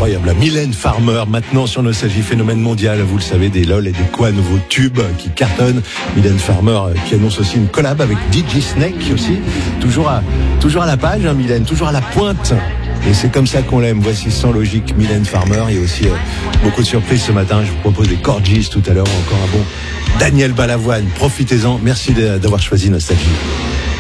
incroyable. Mylène Farmer, maintenant sur Nostalgie, phénomène mondial. Vous le savez, des LOL et des quoi, nouveaux tubes qui cartonnent. Mylène Farmer qui annonce aussi une collab avec DJ Snake aussi. Toujours à la page, hein, Mylène, toujours à la pointe. Et c'est comme ça qu'on l'aime. Voici Sans Logique, Mylène Farmer. Il y a aussi beaucoup de surprises ce matin. Je vous propose des Corgis tout à l'heure, encore un bon Daniel Balavoine. Profitez-en. Merci d'avoir choisi Nostalgie.